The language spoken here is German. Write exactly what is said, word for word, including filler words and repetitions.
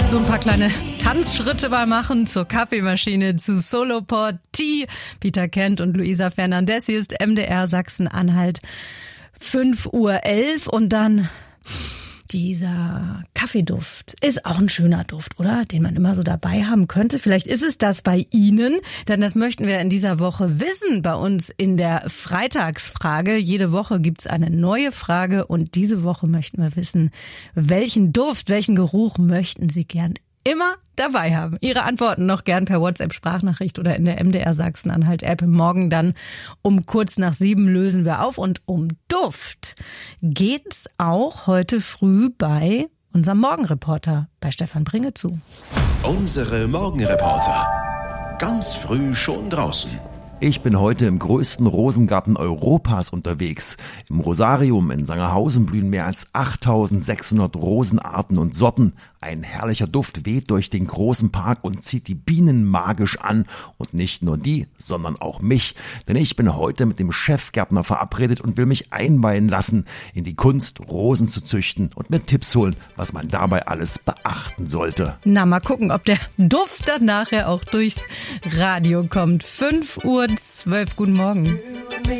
So ein paar kleine Tanzschritte mal machen zur Kaffeemaschine, zu Soloport Tea. Peter Kent und Luisa Fernandez. Hier ist M D R Sachsen-Anhalt. fünf Uhr elf und dann dieser Kaffeeduft. Ist auch ein schöner Duft, oder? Den man immer so dabei haben könnte. Vielleicht ist es das bei Ihnen, denn das möchten wir in dieser Woche wissen bei uns in der Freitagsfrage. Jede Woche gibt's eine neue Frage und diese Woche möchten wir wissen, welchen Duft, welchen Geruch möchten Sie gern immer dabei haben. Ihre Antworten noch gern per WhatsApp-Sprachnachricht oder in der M D R Sachsen-Anhalt-App. Morgen dann um kurz nach sieben lösen wir auf. Und um Duft geht's auch heute früh bei unserem Morgenreporter, bei Stefan Bringezu. Unsere Morgenreporter. Ganz früh schon draußen. Ich bin heute im größten Rosengarten Europas unterwegs. Im Rosarium in Sangerhausen blühen mehr als achttausendsechshundert Rosenarten und Sorten. Ein herrlicher Duft weht durch den großen Park und zieht die Bienen magisch an. Und nicht nur die, sondern auch mich. Denn ich bin heute mit dem Chefgärtner verabredet und will mich einweihen lassen in die Kunst, Rosen zu züchten und mir Tipps holen, was man dabei alles beachten sollte. Na, mal gucken, ob der Duft dann nachher auch durchs Radio kommt. fünf Uhr zwölf, guten Morgen.